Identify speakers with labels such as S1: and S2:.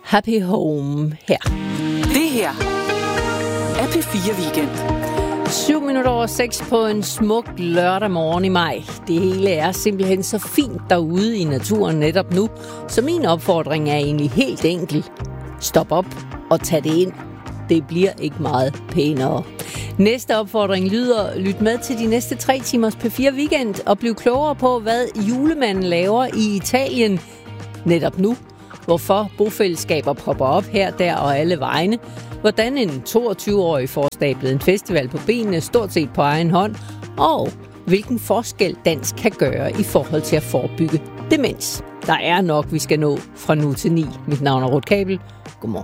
S1: Happy Home her.
S2: Det her er P4 Weekend.
S1: 7:07 på en smuk lørdag morgen i maj. Det hele er simpelthen så fint derude i naturen netop nu, så min opfordring er egentlig helt enkel. Stop op og tag det ind. Det bliver ikke meget pænere. Næste opfordring lyder: lyt med til de næste 3 timers P4 Weekend og bliv klogere på, hvad julemanden laver i Italien netop nu. Hvorfor bofællesskaber popper op her, der og alle vegne. Hvordan en 22-årig får stablet en festival på benene stort set på egen hånd. Og hvilken forskel dans kan gøre i forhold til at forebygge demens. Der er nok, vi skal nå fra nu til 9. Mit navn er Ruth Kabel. Godmorgen.